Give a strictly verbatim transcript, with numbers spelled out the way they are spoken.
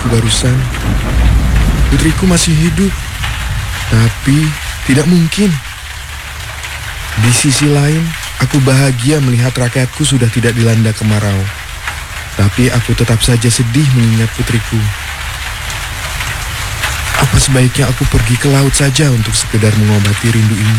putriku barusan. Putriku masih hidup, tapi tidak mungkin. Di sisi lain, aku bahagia melihat rakyatku sudah tidak dilanda kemarau. Tapi aku tetap saja sedih mengingat putriku. Apa sebaiknya aku pergi ke laut saja untuk sekedar mengobati rindu ini?